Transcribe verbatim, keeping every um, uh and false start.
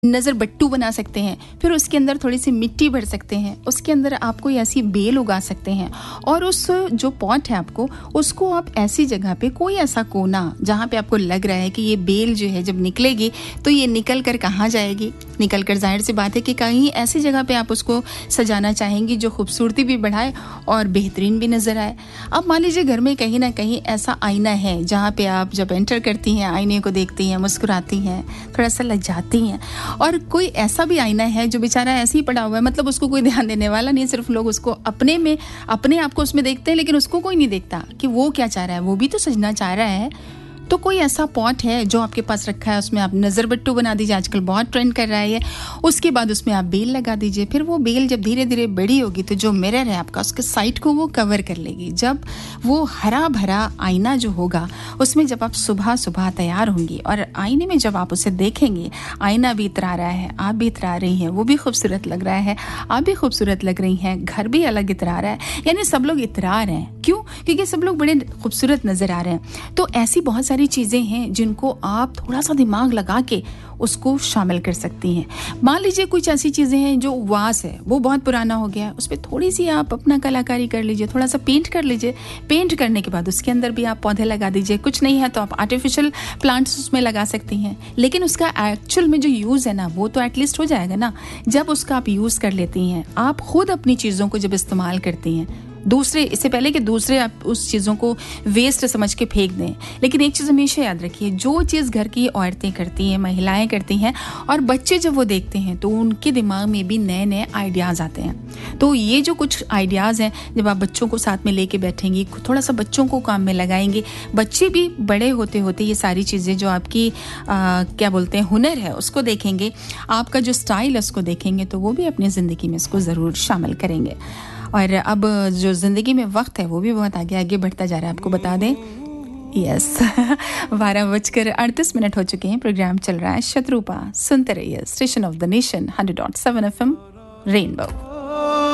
नज़र बट्टू बना सकते हैं, फिर उसके अंदर थोड़ी सी मिट्टी भर सकते हैं, उसके अंदर आप कोई ऐसी बेल उगा सकते हैं और उस जो पॉट है आपको उसको आप ऐसी जगह पे कोई ऐसा कोना जहाँ पे आपको लग रहा है कि ये बेल जो है जब निकलेगी तो ये निकल कर कहाँ जाएगी, निकल कर जाहिर सी बात है कि कहीं ऐसी जगह पे आप उसको सजाना चाहेंगी जो खूबसूरती भी बढ़ाए और बेहतरीन भी नज़र आए। अब मान लीजिए घर में कहीं ना कहीं ऐसा आईना है जहाँ पे आप जब एंटर करती हैं आईने को देखती हैं, मुस्कुराती हैं, थोड़ा सा लज्जाती हैं, और कोई ऐसा भी आईना है जो बेचारा ऐसे ही पड़ा हुआ है, मतलब उसको कोई ध्यान देने वाला नहीं, सिर्फ लोग उसको अपने में अपने आप को उसमें देखते हैं लेकिन उसको कोई नहीं देखता कि वो क्या चाह रहा है, वो भी तो सजना चाह रहा है। तो कोई ऐसा पॉट है जो आपके पास रखा है, उसमें आप नज़र बट्टू बना दीजिए, आजकल बहुत ट्रेंड कर रहा है ये। उसके बाद उसमें आप बेल लगा दीजिए, फिर वो बेल जब धीरे धीरे बड़ी होगी तो जो मिरर है आपका उसके साइड को वो कवर कर लेगी। जब वो हरा भरा आईना जो होगा उसमें जब आप सुबह सुबह तैयार होंगी और आईने में जब आप उसे देखेंगे, आईना भी इतरा रहा है, आप भी इतरा रही हैं, वो भी खूबसूरत लग रहा है, आप भी खूबसूरत लग रही हैं, घर भी अलग इतरा रहा है, यानी सब लोग इतरा रहे हैं। क्यों? क्योंकि सब लोग बड़े खूबसूरत नज़र आ रहे हैं। तो ऐसी बहुत सारी चीज़ें हैं जिनको आप थोड़ा सा दिमाग लगा के उसको शामिल कर सकती हैं। मान लीजिए कुछ ऐसी चीज़ें हैं जो वास है, वो बहुत पुराना हो गया है, उस पर थोड़ी सी आप अपना कलाकारी कर लीजिए, थोड़ा सा पेंट कर लीजिए। पेंट करने के बाद उसके अंदर भी आप पौधे लगा दीजिए। कुछ नहीं है तो आप आर्टिफिशियल प्लांट्स उसमें लगा सकती हैं, लेकिन उसका एक्चुअल में जो यूज़ है ना वो तो एटलीस्ट हो जाएगा ना जब उसका आप यूज़ कर लेती हैं। आप खुद अपनी चीज़ों को जब इस्तेमाल करती हैं, दूसरे इससे पहले कि दूसरे आप उस चीज़ों को वेस्ट समझ के फेंक दें। लेकिन एक चीज़ हमेशा याद रखिए, जो चीज़ घर की औरतें करती हैं, महिलाएं करती हैं और बच्चे जब वो देखते हैं तो उनके दिमाग में भी नए नए आइडियाज़ आते हैं। तो ये जो कुछ आइडियाज़ हैं, जब आप बच्चों को साथ में लेके बैठेंगी, थोड़ा सा बच्चों को काम में लगाएंगे, बच्चे भी बड़े होते होते ये सारी चीज़ें जो आपकी आ, क्या बोलते हैं हुनर है उसको देखेंगे, आपका जो स्टाइल है उसको देखेंगे, तो वो भी अपनी ज़िंदगी में इसको ज़रूर शामिल करेंगे। और अब जो ज़िंदगी में वक्त है वो भी बहुत आगे आगे बढ़ता जा रहा है, आपको बता दें। यस बारह बजकर अड़तीस मिनट हो चुके हैं, प्रोग्राम चल रहा है शत्रुपा। सुनते रहिए station of the nation hundred dot seven F M rainbow.